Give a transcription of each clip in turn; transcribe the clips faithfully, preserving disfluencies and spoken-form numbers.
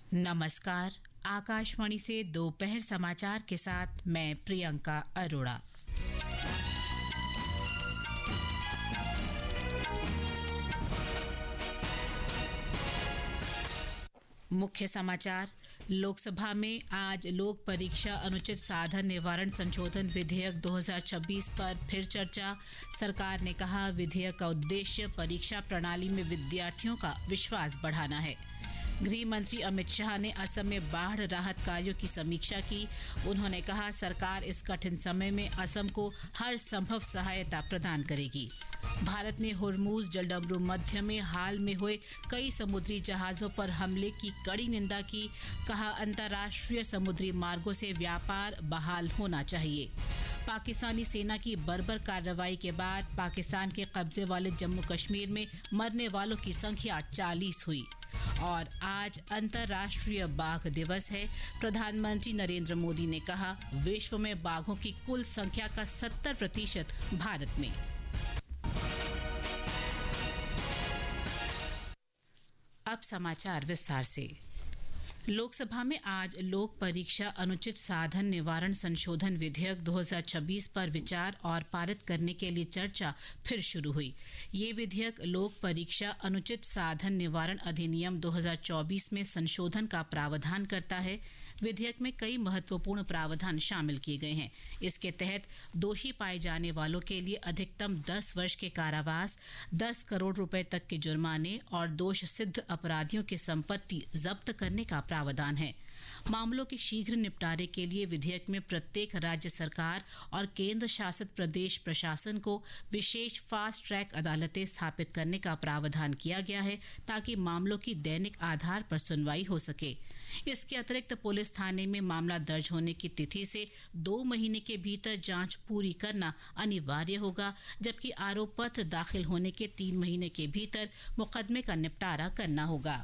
नमस्कार। आकाशवाणी से दोपहर समाचार के साथ मैं प्रियंका अरोड़ा। मुख्य समाचार। लोकसभा में आज लोक परीक्षा अनुचित साधन निवारण संशोधन विधेयक दो हज़ार छब्बीस पर फिर चर्चा। सरकार ने कहा, विधेयक का उद्देश्य परीक्षा प्रणाली में विद्यार्थियों का विश्वास बढ़ाना है। गृह मंत्री अमित शाह ने असम में बाढ़ राहत कार्यों की समीक्षा की। उन्होंने कहा, सरकार इस कठिन समय में असम को हर संभव सहायता प्रदान करेगी। भारत ने होर्मुज जलडमरू मध्य में हाल में हुए कई समुद्री जहाजों पर हमले की कड़ी निंदा की। कहा, अंतर्राष्ट्रीय समुद्री मार्गों से व्यापार बहाल होना चाहिए। पाकिस्तानी सेना की बर्बर कार्रवाई के बाद पाकिस्तान के कब्जे वाले जम्मू कश्मीर में मरने वालों की संख्या चालीस हुई। और आज अंतर्राष्ट्रीय बाघ दिवस है। प्रधानमंत्री नरेंद्र मोदी ने कहा, विश्व में बाघों की कुल संख्या का सत्तर प्रतिशत भारत में। अब समाचार विस्तार से। लोकसभा में आज लोक परीक्षा अनुचित साधन निवारण संशोधन विधेयक दो हज़ार छब्बीस पर विचार और पारित करने के लिए चर्चा फिर शुरू हुई। ये विधेयक लोक परीक्षा अनुचित साधन निवारण अधिनियम दो हज़ार चौबीस में संशोधन का प्रावधान करता है। विधेयक में कई महत्वपूर्ण प्रावधान शामिल किए गए हैं। इसके तहत दोषी पाए जाने वालों के लिए अधिकतम दस वर्ष के कारावास, दस करोड़ रुपए तक के जुर्माने और दोष सिद्ध अपराधियों की संपत्ति जब्त करने का प्रावधान है। मामलों के शीघ्र निपटारे के लिए विधेयक में प्रत्येक राज्य सरकार और केंद्र शासित प्रदेश प्रशासन को विशेष फास्ट ट्रैक अदालतें स्थापित करने का प्रावधान किया गया है, ताकि मामलों की दैनिक आधार पर सुनवाई हो सके। इसके अतिरिक्त पुलिस थाने में मामला दर्ज होने की तिथि से दो महीने के भीतर जांच पूरी करना अनिवार्य होगा, जबकि आरोप पत्र दाखिल होने के तीन महीने के भीतर मुकदमे का निपटारा करना होगा।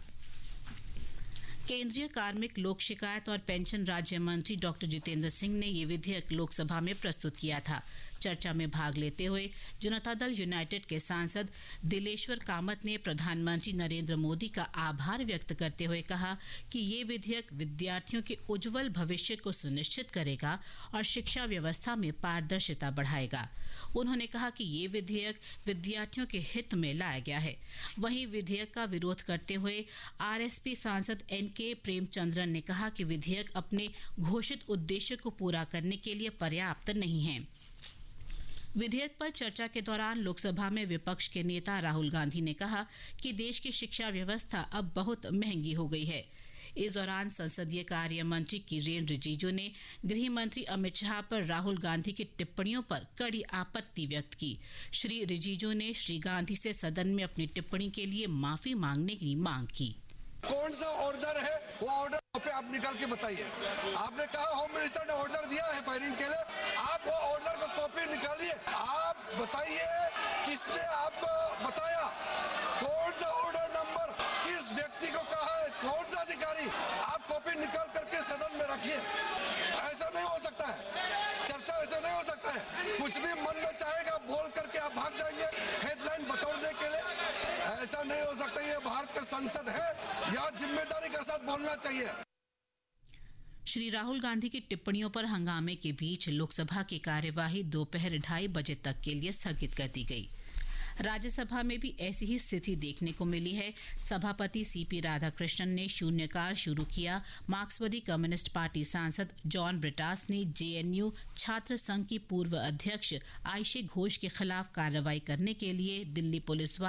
केंद्रीय कार्मिक, लोक शिकायत और पेंशन राज्य मंत्री डॉक्टर जितेंद्र सिंह ने ये विधेयक लोकसभा में प्रस्तुत किया था। चर्चा में भाग लेते हुए जनता दल यूनाइटेड के सांसद दिलेश्वर कामत ने प्रधानमंत्री नरेंद्र मोदी का आभार व्यक्त करते हुए कहा कि ये विधेयक विद्यार्थियों के उज्जवल भविष्य को सुनिश्चित करेगा और शिक्षा व्यवस्था में पारदर्शिता बढ़ाएगा। उन्होंने कहा कि ये विधेयक विद्यार्थियों के हित में लाया गया है। वहीं विधेयक का विरोध करते हुए आरएसपी सांसद एन के प्रेमचंद्रन ने कहा कि विधेयक अपने घोषित उद्देश्य को पूरा करने के लिए पर्याप्त नहीं है। विधेयक पर चर्चा के दौरान लोकसभा में विपक्ष के नेता राहुल गांधी ने कहा कि देश की शिक्षा व्यवस्था अब बहुत महंगी हो गई है। इस दौरान संसदीय कार्य मंत्री किरेन रिजिजू ने गृह मंत्री अमित शाह पर राहुल गांधी की टिप्पणियों पर कड़ी आपत्ति व्यक्त की। श्री रिजिजू ने श्री गांधी से सदन में अपनी टिप्पणी के लिए माफी मांगने की मांग की। कौन सा ऑर्डर है, वो ऑर्डर पे आप निकाल के बताइए। आपने कहा होम मिनिस्टर ने ऑर्डर दिया है फायरिंग के लिए, आप वो ऑर्डर को कॉपी निकालिए। आप बताइए किसने आपको बताया, कौन सा ऑर्डर नंबर, किस व्यक्ति को कहा है, कौन सा अधिकारी, आप कॉपी निकाल करके सदन में रखिए। ऐसा नहीं हो सकता है, चर्चा ऐसा नहीं हो सकता है। कुछ भी मन में चाहेगा बोल करके आप भाग जाएंगे हेडलाइन बतौरने के लिए। ऐसा नहीं हो सकता। ये भारत का संसद है, यहाँ जिम्मेदारी के साथ बोलना चाहिए। श्री राहुल गांधी की टिप्पणियों पर हंगामे के बीच लोकसभा की कार्यवाही दोपहर ढाई बजे तक के लिए स्थगित कर दी गई। राज्यसभा में भी ऐसी ही स्थिति देखने को मिली है। सभापति सीपी राधाकृष्णन ने शून्यकाल शुरू किया। मार्क्सवादी कम्युनिस्ट पार्टी सांसद जॉन ब्रिटास ने जेएनयू छात्र संघ की पूर्व अध्यक्ष आयशे घोष के खिलाफ कार्रवाई करने के लिए दिल्ली पुलिस